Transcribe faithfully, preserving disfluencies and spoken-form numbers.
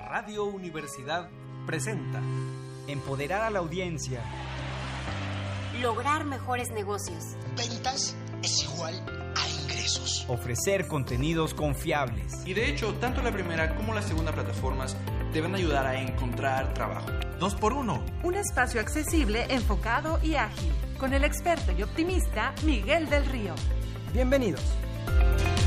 Radio Universidad presenta empoderar a la audiencia, lograr mejores negocios. Ventas es igual a ingresos. Ofrecer contenidos confiables. Y de hecho, tanto la primera como la segunda plataformas deben ayudar a encontrar trabajo. Dos por uno. Un espacio accesible, enfocado y ágil. Con el experto y optimista Miguel del Río. Bienvenidos.